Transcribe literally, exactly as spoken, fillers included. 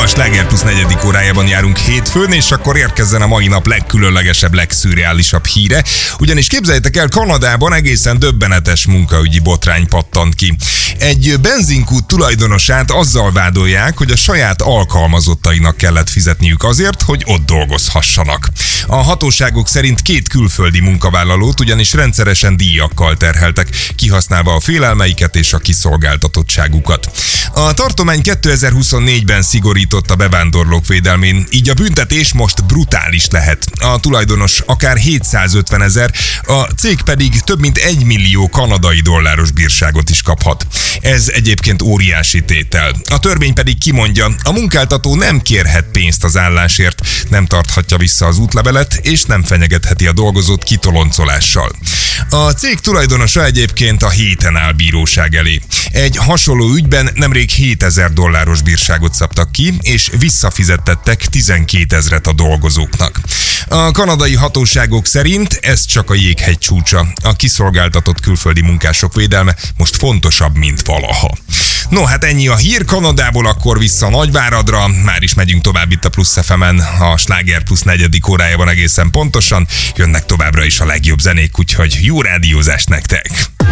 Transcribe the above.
A Sláger Plusz negyedik órájában járunk hétfőn, és akkor érkezzen a mai nap legkülönlegesebb, legszürreálisabb híre. Ugyanis képzeljétek el, Kanadában egészen döbbenetes munkaügyi botrány pattant ki. Egy benzinkút tulajdonosát azzal vádolják, hogy a saját alkalmazottainak kellett fizetniük azért, hogy ott dolgozhassanak. A hatóságok szerint két külföldi munkavállalót ugyanis rendszeresen díjakkal terheltek, kihasználva a félelmeiket és a kiszolgáltatottságukat. A tartomány kétezer-huszonnégyben szigorított a bevándorlók védelmén, így a büntetés most brutális lehet. A tulajdonos akár hétszázötvenezer, a cég pedig több mint egy millió kanadai dolláros bírságot is kaphat. Ez egyébként óriási tétel. A törvény pedig kimondja, a munkáltató nem kérhet pénzt az állásért, nem tarthatja vissza az útlevelet, és nem fenyegetheti a dolgozót kitoloncolással. A cég tulajdonosa egyébként a héten áll bíróság elé. Egy hasonló ügyben nemrég hétezer dolláros bírságot szabtak ki, és visszafizettettek tizenkétezret a dolgozóknak. A kanadai hatóságok szerint ez csak a jéghegy csúcsa. A kiszolgáltatott külföldi munkások védelme most fontosabb, mint valaha. No, hát ennyi a hír Kanadából, akkor vissza Nagyváradra. Már is megyünk tovább itt a Plusz ef emen, a Sláger Plusz negyedik órájában egészen pontosan. Jönnek továbbra is a legjobb zenék, úgyhogy jó rádiózást nektek!